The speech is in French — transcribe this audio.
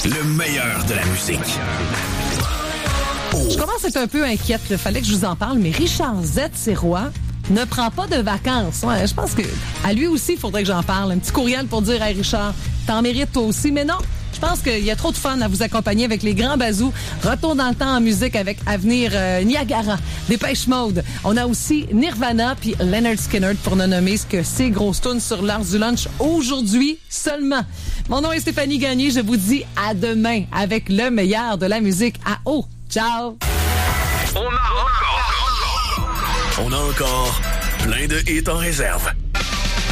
Le meilleur de la musique. Je commence à être un peu inquiète. Il fallait que je vous en parle, mais Richard Z. Sirois ne prend pas de vacances. Ouais, je pense que à lui aussi, il faudrait que j'en parle. Un petit courriel pour dire « Hey Richard, t'en mérites toi aussi. » Mais non, je pense qu'il y a trop de fun à vous accompagner avec les grands bazous. Retour dans le temps en musique avec Avenir Niagara, Dépêche Mode. On a aussi Nirvana puis Leonard Skinner pour ne nommer ce que c'est grosse toune sur l'heure du lunch aujourd'hui seulement. Mon nom est Stéphanie Gagné. Je vous dis à demain avec le meilleur de la musique. À haut. Ciao! On a encore plein de hits en réserve.